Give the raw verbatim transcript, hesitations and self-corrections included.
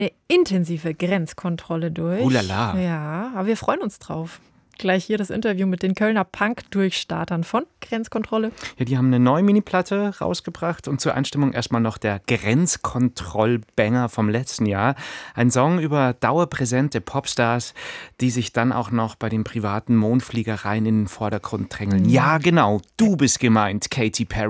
eine intensive Grenzkontrolle durch. Ulala. Ja, aber wir freuen uns drauf. Gleich hier das Interview mit den Kölner Punk-Durchstartern von Grenzkontrolle. Ja, die haben eine neue Mini-Platte rausgebracht und zur Einstimmung erstmal noch der Grenzkontroll-Banger vom letzten Jahr. Ein Song über dauerpräsente Popstars, die sich dann auch noch bei den privaten Mondfliegereien in den Vordergrund drängeln. Ja, genau, du bist gemeint, Katy Perry.